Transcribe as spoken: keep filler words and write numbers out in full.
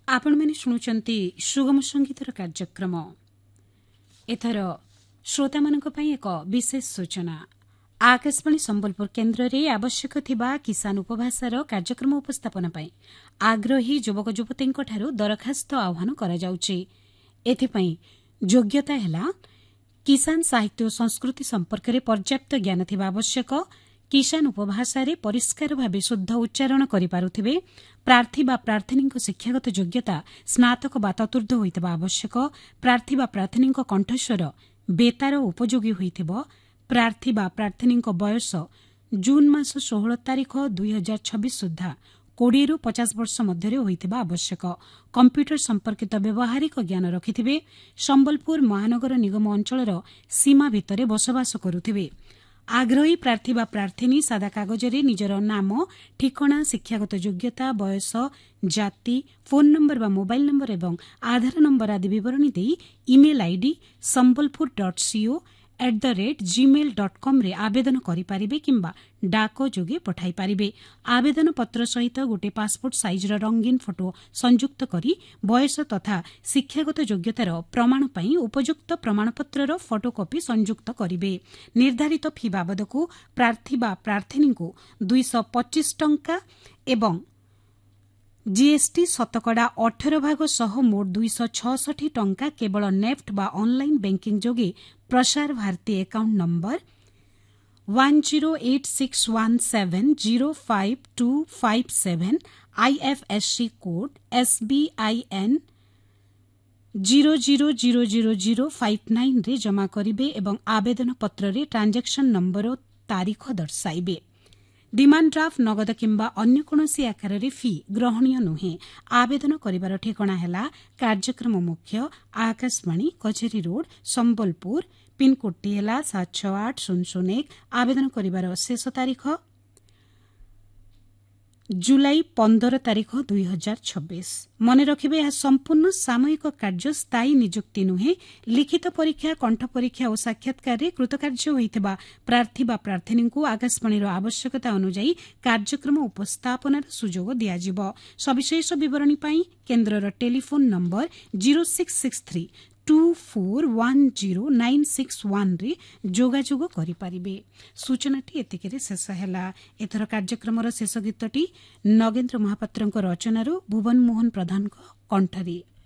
आपण मैंने शुणुचंती सुगम संगीतर कार्यक्रम एथर श्रोता मानक पई एक विशेष सूचना। आकाशवाणी संबलपुर केन्द्र रे आवश्यक थिबा किसान उपभाषार कार्यक्रम उपस्थापन पई आग्रही युवक युवतींक ठारू दरखास्त आह्वान करा जाउची। एथिपई योग्यता हेला किसान साहित्य और संस्कृति संपर्क में पर्याप्त ज्ञान थिबा आवश्यक, किसान उपभाषा रे परिष्कार भावे शुद्ध उच्चारण करिपारुथिबे, प्रार्थी बा प्रार्थीनिक शिक्षागत योग्यता स्नातक बा चतुर्थ होइतबा आवश्यक, प्रार्थी बा प्रार्थीनिक कंठस्वर बेतार उपयोगी होइथिबो, प्रार्थी बा प्रार्थीनिक बयस जून मास सोलह तारीख दुई हजार छब्बीस सुधा कोड़े रु पचास वर्ष मध्य होइथिबा आवश्यक, कंप्यूटर संपर्कित व्यवहारिक ज्ञान रखिथिबे, संबलपुर महानगर निगम अंचलर सीमा भितरे बसवास करुथिबे। आग्रही प्रार्थी बा प्रार्थीनी सादा कागजरे निजर नाम, ठिकणा, शिक्षागत योग्यता, बयस, जाति, फोन नंबर बा मोबाइल नंबर एवं आधार नंबर आदि विवरणी देई email ID Sambalpur dot CO at the rate Gmail डट कम रे आवेदन करिपारिबे किंबा डाक जोगे पठाई पारिबे। आवेदन पत्र सहित गोटे पासपोर्ट साइजर रंगीन फोटो संयुक्त करी बयस तथा शिक्षागत योग्यतार प्रमाण पई उपयुक्त प्रमाणपत्रर फोटोकॉपी संयुक्त करिबे। निर्धारित फी बाबदकु प्रार्थी बा प्रार्थीनिकु दुई सौ पच्चीस टंका एवं जीएसटी शतकड़ा अठारह भाग सह मोट दुई सौ छठ टंका केवल नेफ्ट बा ऑनलाइन बैंकिंग जोगे Prasar Bharati account number one zero eight six one seven zero five to five seven IFSC code SBIN zero zero zero zero zero five nine रे जमा करिबे एवं आवेदन पत्र रे ट्रांजैक्शन नंबर और तारीख दर्शाइबे। डिमांड ड्राफ्ट नगद किंबा अन्य कोनोसी आकार रे फी ग्रहणीय नुहे। आवेदन करिबार ठिकणा हेला कार्यक्रम मुख्य आकाशवाणी कचेरी रोड संबलपुर, पिनकोड टी हेला सात छह आठ शून्य शून्य एक। आवेदन करिबार शेष तारीख जुलाई पंद्रह तारीख दुई हजार छब्बीस। मन रखिबे यह संपूर्ण सामयिक कार्य स्थायी नियुक्ति नुहे। लिखित परीक्षा, कंठ परीक्षा और साक्षात्कार रे कृतकार्य होइथिबा प्रार्थी बा प्रार्थीनिकु आकाशवाणी आवश्यकता अनुसार कार्यक्रम उपस्थापनार सुजोग दियाजिबो। सविशेष विवरणी पई केन्द्रर telephone number zero six six three to four one zero nine six one रे जोगाजोग करिपारिबे। सूचनाटी एतिकेरे शेष हेला। एथर कार्यक्रमर शेष गीतटी नगेन्द्र महापात्रଙ୍କ रचनारू भुवन मोहन प्रधानଙ୍କ कंठरी।